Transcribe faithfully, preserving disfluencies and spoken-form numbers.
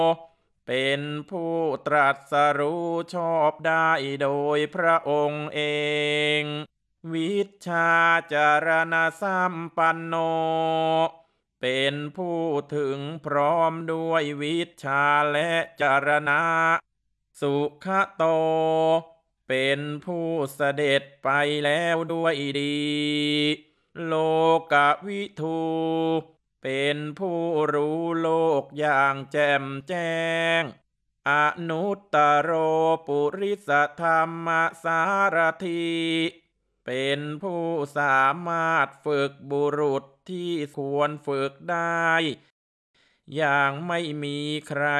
เป็นผู้ตรัสรู้ชอบได้โดยพระองค์เองวิชชาจารณสัมปันโนเป็นผู้ถึงพร้อมด้วยวิชชาและจารณะสุขโตเป็นผู้เสด็จไปแล้วด้วยดีโลกวิทูเป็นผู้รู้โลกอย่างแจ่มแจ้งอนุตตโรปุริสธรรมสารถีเป็นผู้สามารถฝึกบุรุษที่ควรฝึกได้อย่างไม่มีใคร